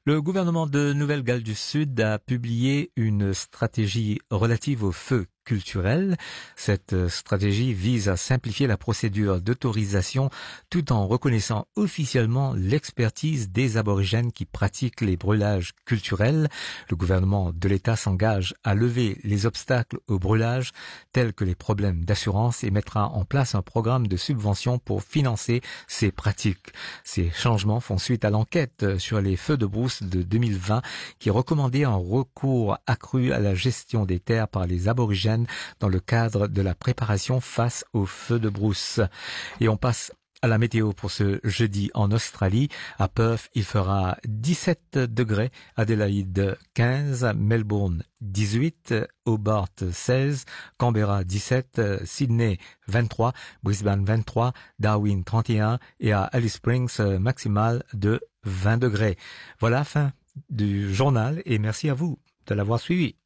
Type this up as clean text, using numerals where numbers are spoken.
Le gouvernement de Nouvelle-Galles du Sud a publié une stratégie relative aux feux culturels. Cette stratégie vise à simplifier la procédure d'autorisation tout en reconnaissant officiellement l'expertise des aborigènes qui pratiquent les brûlages culturels. Le gouvernement de l'État s'engage à lever les obstacles au brûlage tels que les problèmes d'assurance et mettra en place un programme de subvention pour financer ces pratiques. Ces changements font suite à l'enquête sur les feux de brousse de 2020 qui recommandait un recours accru à la gestion des terres par les aborigènes dans le cadre de la préparation face aux feux de brousse. Et on passe à la météo pour ce jeudi en Australie. À Perth, il fera 17 degrés, Adélaïde 15, Melbourne 18, Hobart 16, Canberra 17, Sydney 23, Brisbane 23, Darwin 31 et à Alice Springs maximal de 20 degrés. Voilà, fin du journal et merci à vous de l'avoir suivi.